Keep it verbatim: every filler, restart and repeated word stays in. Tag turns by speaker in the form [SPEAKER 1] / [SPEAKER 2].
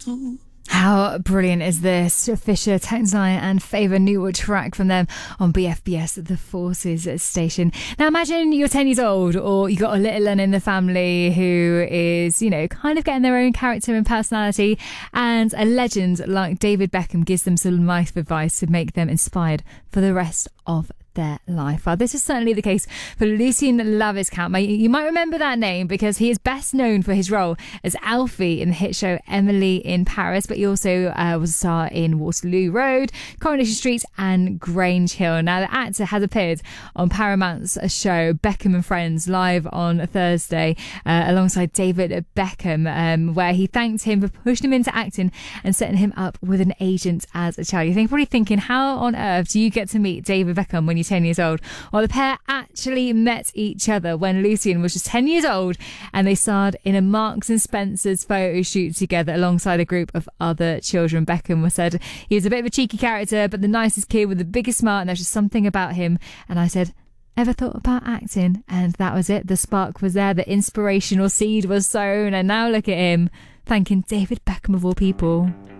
[SPEAKER 1] How brilliant is this? Fisher, Tones Lion and Favour, new track from them on B F B S, the Forces station. Now imagine you're ten years old, or you got a little one in the family who is, you know, kind of getting their own character and personality, and a legend like David Beckham gives them some life advice to make them inspired for the rest of their life. Well, this is certainly the case for Lucien Laviscount. You might remember that name because he is best known for his role as Alfie in the hit show Emily in Paris, but he also uh, was a star in Waterloo Road, Coronation Street and Grange Hill. Now, the actor has appeared on Paramount's show Beckham and Friends live on Thursday uh, alongside David Beckham, um, where he thanked him for pushing him into acting and setting him up with an agent as a child. You're probably thinking, how on earth do you get to meet David Beckham when you ten years old? Well, the pair actually met each other when Lucien was just ten years old, and they starred in a Marks and Spencer's photo shoot together alongside a group of other children. Beckham was said he was a bit of a cheeky character, but the nicest kid with the biggest smile, and there's just something about him. And I said, ever thought about acting? And that was it. The spark was there, the inspirational seed was sown, and now look at him thanking David Beckham of all people.